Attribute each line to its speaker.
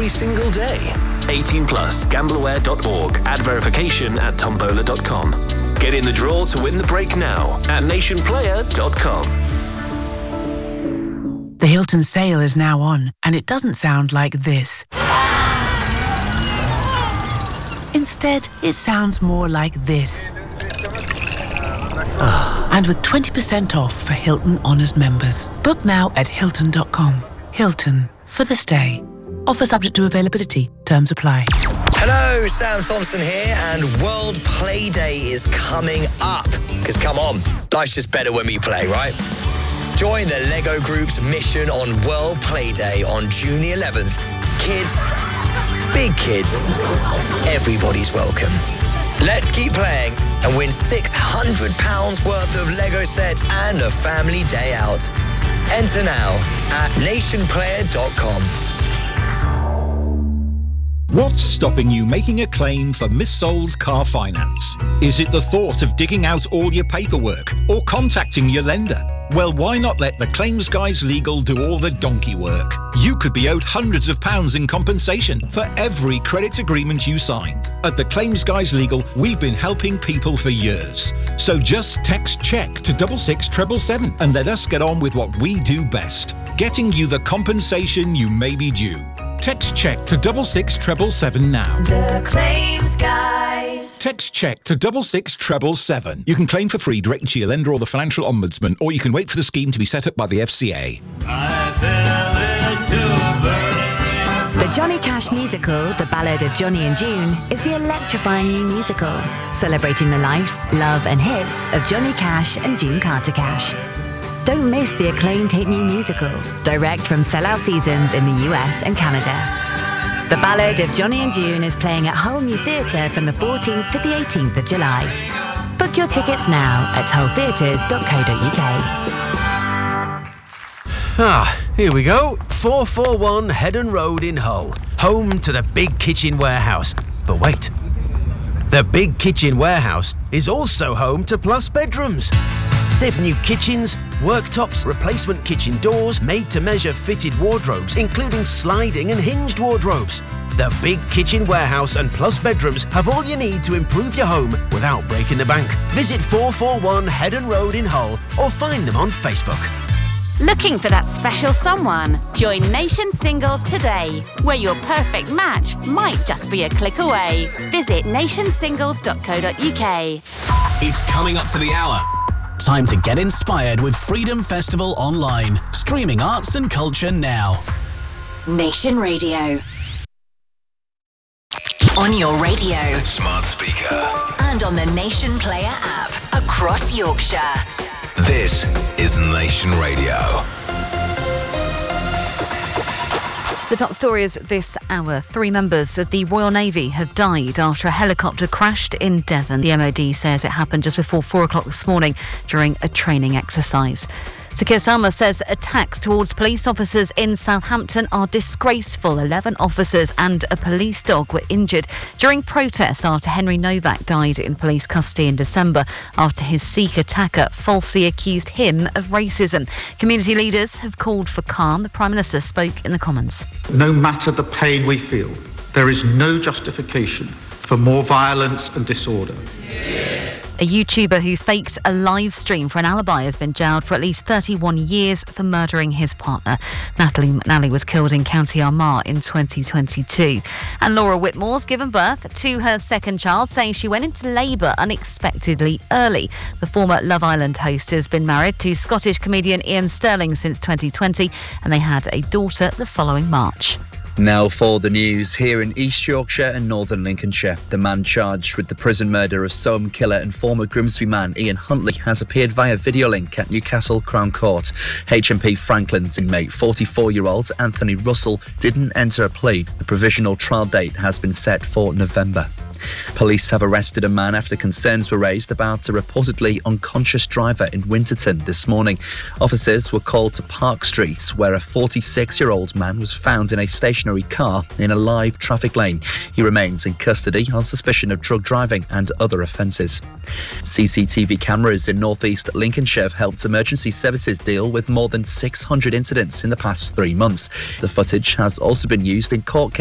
Speaker 1: every single day. 18 plus, gambleaware.org. Add verification at tombola.com. Get in the draw to win the break now at nationplayer.com.
Speaker 2: The Hilton sale is now on, and it doesn't sound like this. Instead, it sounds more like this. And with 20% off for Hilton Honors members. Book now at hilton.com. Hilton, for the stay. Offer subject to availability. Terms apply.
Speaker 3: Hello, Sam Thompson here, and World Play Day is coming up. Because come on, life's just better when we play, right? Join the LEGO Group's mission on World Play Day on June the 11th. Kids, big kids, everybody's welcome. Let's keep playing and win £600 worth of LEGO sets and a family day out. Enter now at nationplayer.com.
Speaker 4: What's stopping you making a claim for missold car finance? Is it the thought of digging out all your paperwork or contacting your lender? Well, why not let the Claims Guys Legal do all the donkey work? You could be owed hundreds of pounds in compensation for every credit agreement you signed. At the Claims Guys Legal, we've been helping people for years. So just text CHECK to 66777 and let us get on with what we do best, getting you the compensation you may be due. Text CHECK to 66777 now.
Speaker 5: The Claims Guys.
Speaker 4: Text CHECK to 66777. You can claim for free directly to your lender or the Financial Ombudsman, or you can wait for the scheme to be set up by the FCA.
Speaker 6: The Johnny Cash musical, The Ballad of Johnny and June, is the electrifying new musical, celebrating the life, love and hits of Johnny Cash and June Carter Cash. Don't miss the acclaimed hit new musical, direct from Sellout Seasons in the US and Canada. The Ballad of Johnny and June is playing at Hull New Theatre from the 14th to the 18th of July. Book your tickets now at hulltheatres.co.uk.
Speaker 7: Here we go. 441 Headon Road in Hull, home to the Big Kitchen Warehouse. But wait, the Big Kitchen Warehouse is also home to Plus Bedrooms. They've new kitchens, worktops, replacement kitchen doors, made-to-measure fitted wardrobes, including sliding and hinged wardrobes. The Big Kitchen Warehouse and Plus Bedrooms have all you need to improve your home without breaking the bank. Visit 441 Headon Road in Hull or find them on Facebook.
Speaker 8: Looking for that special someone? Join Nation Singles today, where your perfect match might just be a click away. Visit nationsingles.co.uk.
Speaker 9: It's coming up to the hour. Time to get inspired with Freedom Festival Online. Streaming arts and culture now.
Speaker 10: Nation Radio. On your radio.
Speaker 11: Smart speaker.
Speaker 10: And on the Nation Player app. Across Yorkshire.
Speaker 11: This is Nation Radio.
Speaker 12: The top stories this hour. 3 members of the Royal Navy have died after a helicopter crashed in Devon. The MOD says it happened just before 4 o'clock this morning during a training exercise. Sir Keir Starmer says attacks towards police officers in Southampton are disgraceful. 11 officers and a police dog were injured during protests after Henry Novak died in police custody in December after his Sikh attacker falsely accused him of racism. Community leaders have called for calm. The Prime Minister spoke in the Commons.
Speaker 13: No matter the pain we feel, there is no justification for more violence and disorder.
Speaker 12: A YouTuber who faked a live stream for an alibi has been jailed for at least 31 years for murdering his partner. Natalie McNally was killed in County Armagh in 2022. And Laura Whitmore's given birth to her second child, saying she went into labour unexpectedly early. The former Love Island host has been married to Scottish comedian Ian Sterling since 2020, and they had a daughter the following March.
Speaker 14: Now for the news. Here in East Yorkshire and Northern Lincolnshire, the man charged with the prison murder of Soham killer and former Grimsby man Ian Huntley has appeared via video link at Newcastle Crown Court. HMP Franklin's inmate 44-year-old Anthony Russell didn't enter a plea. The provisional trial date has been set for November. Police have arrested a man after concerns were raised about a reportedly unconscious driver in Winterton this morning. Officers were called to Park Street, where a 46-year-old man was found in a stationary car in a live traffic lane. He remains in custody on suspicion of drug driving and other offences. CCTV cameras in North East Lincolnshire have helped emergency services deal with more than 600 incidents in the past 3 months. The footage has also been used in court cases